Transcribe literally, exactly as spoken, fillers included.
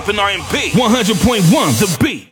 R and B one hundred point one The Beat.